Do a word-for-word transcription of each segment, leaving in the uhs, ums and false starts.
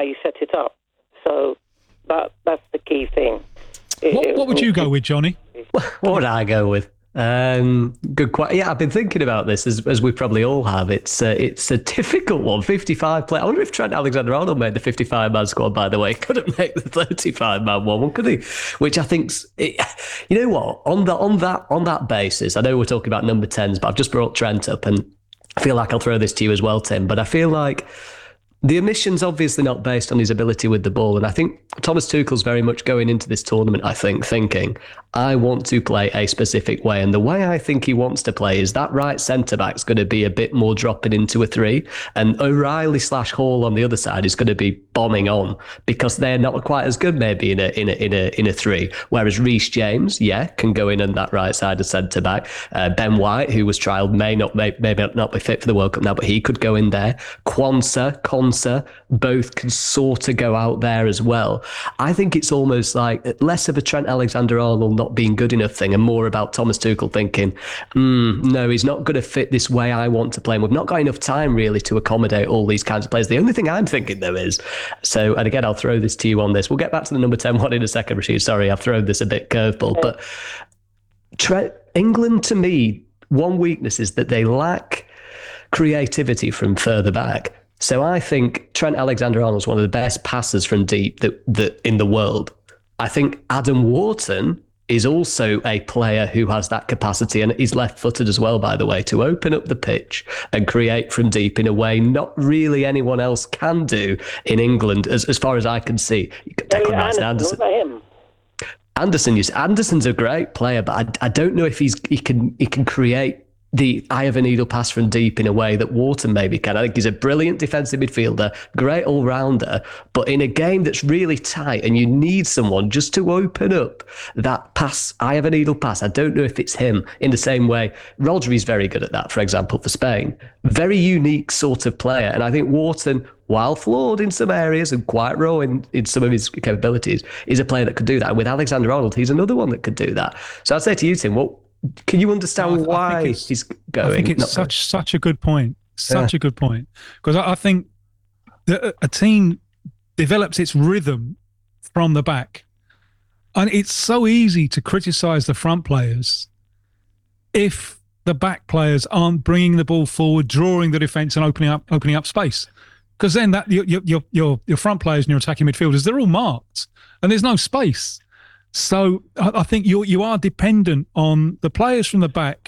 you set it up. So that that's the key thing. What, what would you go with, Johnny? What would I go with? Um, good question. Yeah, I've been thinking about this as, as we probably all have. It's uh, it's a difficult one. fifty-five play. I wonder if Trent Alexander-Arnold made the fifty-five man squad. By the way, couldn't make the thirty-five man one, could he? Which I think's. It, you know what? On the on that on that basis, I know we're talking about number tens, but I've just brought Trent up, and I feel like I'll throw this to you as well, Tim. But I feel like the omission's obviously not based on his ability with the ball. And I think Thomas Tuchel's very much going into this tournament, I think, thinking, I want to play a specific way. And the way I think he wants to play is that right centre-back's going to be a bit more dropping into a three. And O'Reilly slash Hall on the other side is going to be bombing on because they're not quite as good maybe in a in a, in a, in a three. Whereas Reece James, yeah, can go in on that right side of centre-back. Uh, Ben White, who was trialled, may not, may, may not be fit for the World Cup now, but he could go in there. Quansah, Konsa, both can sort of go out there as well. I think it's almost like less of a Trent Alexander-Arnold not being good enough thing and more about Thomas Tuchel thinking, mm, no, he's not going to fit this way I want to play. And we've not got enough time really to accommodate all these kinds of players. The only thing I'm thinking though is, so, and again, I'll throw this to you on this. We'll get back to the number ten one in a second, Rashid. Sorry, I've thrown this a bit curveball, but Trent, England to me, one weakness is that they lack creativity from further back. So I think Trent Alexander-Arnold is one of the best passers from deep that, that in the world. I think Adam Wharton is also a player who has that capacity, and he's left-footed as well, by the way, to open up the pitch and create from deep in a way not really anyone else can do in England, as, as far as I can see. Declan Rice and Anderson. Him. Anderson, Anderson's a great player, but I, I don't know if he's he can he can create the eye of a needle pass from deep in a way that Wharton maybe can. I think he's a brilliant defensive midfielder, great all-rounder, but in a game that's really tight and you need someone just to open up that pass, eye of a needle pass. I don't know if it's him in the same way. Rodri's very good at that, for example, for Spain. Very unique sort of player. And I think Wharton, while flawed in some areas and quite raw in, in some of his capabilities, is a player that could do that. And with Alexander-Arnold, he's another one that could do that. So I'd say to you, Tim, what can you understand no, why he's going? I think it's such going? such a good point. Such yeah. a good point. Because I, I think that a team develops its rhythm from the back. And it's so easy to criticise the front players if the back players aren't bringing the ball forward, drawing the defence and opening up opening up space. Because then that your, your, your, your front players and your attacking midfielders, they're all marked and there's no space. So I think you you are dependent on the players from the back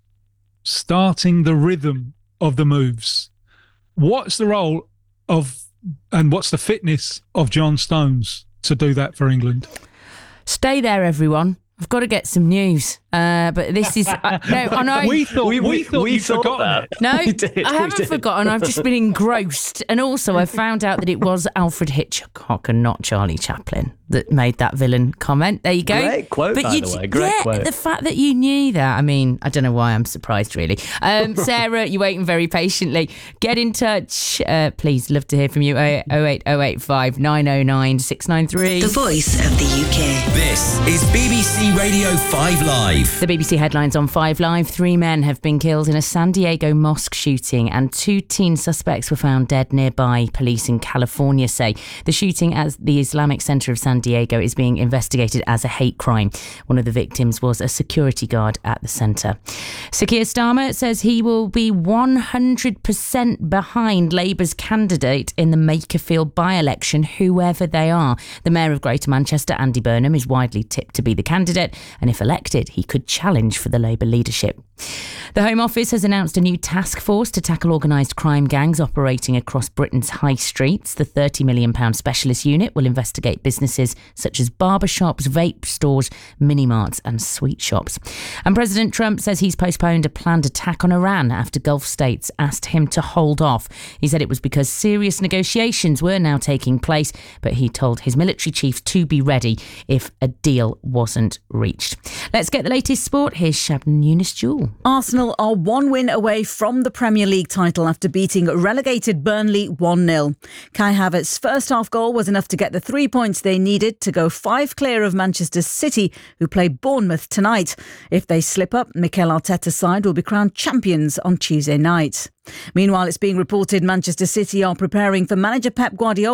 starting the rhythm of the moves. What's the role of and what's the fitness of John Stones to do that for England? Stay there, everyone. I've got to get some news. Uh, but this is... Uh, no, I know... We thought, we, we, we thought you'd forgotten that. No, did, I haven't forgotten. I've just been engrossed. And also I found out that it was Alfred Hitchcock and not Charlie Chaplin that made that villain comment. There you go. Great quote, but by the way. Great yeah, quote. The fact that you knew that, I mean, I don't know why I'm surprised, really. Um, Sarah, you're waiting very patiently. Get in touch. Uh, please, love to hear from you. oh eight oh eight five nine oh nine six nine three. The voice of the U K. This is B B C Radio five Live. The B B C headlines on five Live. Three men have been killed in a San Diego mosque shooting and two teen suspects were found dead nearby, police in California say. The shooting at the Islamic Center of San Diego is being investigated as a hate crime. One of the victims was a security guard at the centre. Sir Keir Starmer says he will be one hundred percent behind Labour's candidate in the Makerfield by-election, whoever they are. The Mayor of Greater Manchester, Andy Burnham, is widely tipped to be the candidate, and if elected, he could challenge for the Labour leadership. The Home Office has announced a new task force to tackle organised crime gangs operating across Britain's high streets. The thirty million pounds specialist unit will investigate businesses such as barbershops, vape stores, mini-marts and sweet shops. And President Trump says he's postponed a planned attack on Iran after Gulf states asked him to hold off. He said it was because serious negotiations were now taking place, but he told his military chiefs to be ready if a deal wasn't reached. Let's get the latest sport. Here's Shabnam Younis-Jewell. Arsenal are one win away from the Premier League title after beating relegated Burnley one nil. Kai Havertz's first half goal was enough to get the three points they needed to go five clear of Manchester City, who play Bournemouth tonight. If they slip up, Mikel Arteta's side will be crowned champions on Tuesday night. Meanwhile, it's being reported Manchester City are preparing for manager Pep Guardiola